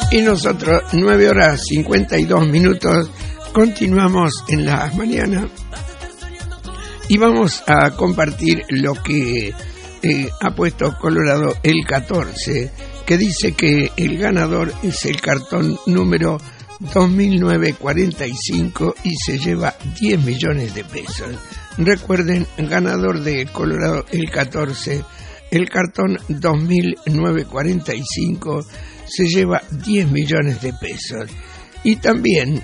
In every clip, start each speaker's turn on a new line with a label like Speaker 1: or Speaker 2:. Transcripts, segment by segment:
Speaker 1: Y nosotros, 9:52, continuamos en la mañana y vamos a compartir lo que ha puesto Colorado el 14, que dice que el ganador es el cartón número 2009-45 y se lleva 10 millones de pesos. Recuerden, ganador de Colorado el 14, el cartón 2009-45 se lleva 10 millones de pesos. Y también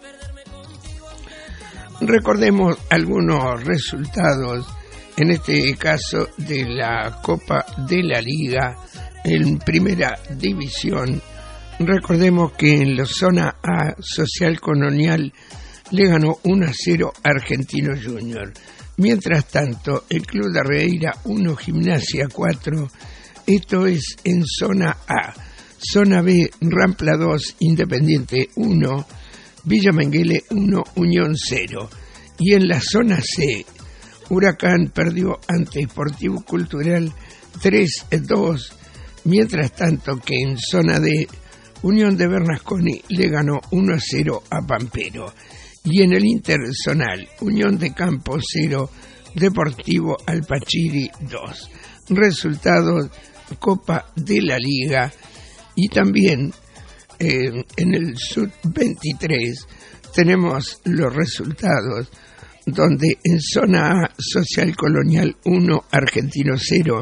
Speaker 1: recordemos algunos resultados, en este caso de la Copa de la Liga en Primera División. Recordemos que en la zona A, Social Colonial le ganó 1-0 Argentino Junior. Mientras tanto, el Club de Regueira 1, Gimnasia 4, esto es en zona A. Zona B, Rampla 2, Independiente 1, Villa Menguele 1, Unión 0. Y en la zona C, Huracán perdió ante Sportivo Cultural 3-2, mientras tanto que en zona D, Unión de Bernasconi le ganó 1-0 a Pampero. Y en el interzonal, Unión de Campo 0, Deportivo Alpachiri 2. Resultados, Copa de la Liga. Y también en el Sub-23 tenemos los resultados, donde en zona A, Social Colonial 1, Argentino 0,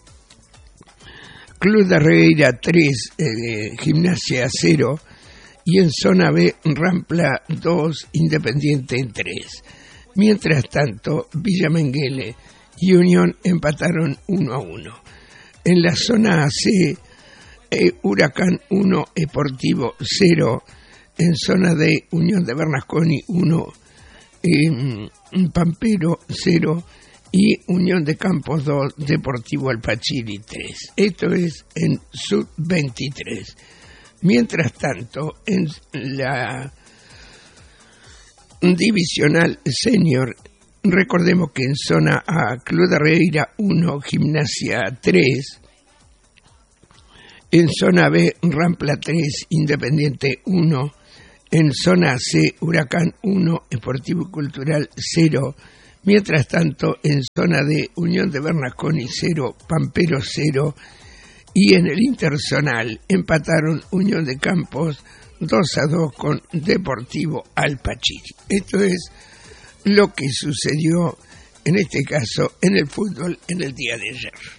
Speaker 1: Club de Regueira 3, Gimnasia 0, y en zona B, Rampla 2, Independiente 3. Mientras tanto, Villa Menguele y Unión empataron 1-1. En la zona AC, Huracán 1, Sportivo 0, en zona D, Unión de Bernasconi 1, Pampero 0 y Unión de Campos 2, Deportivo Alpachiri 3. Esto es en Sub-23. Mientras tanto, en la divisional senior, recordemos que en zona A, Club de Regueira 1, Gimnasia 3, en zona B, Rampla 3, Independiente 1, en zona C, Huracán 1, Sportivo Cultural 0, mientras tanto en zona D, Unión de Bernasconi 0, Pampero 0, y en el interzonal empataron Unión de Campos 2-2 con Deportivo Alpachiri. Esto es lo que sucedió en este caso en el fútbol en el día de ayer.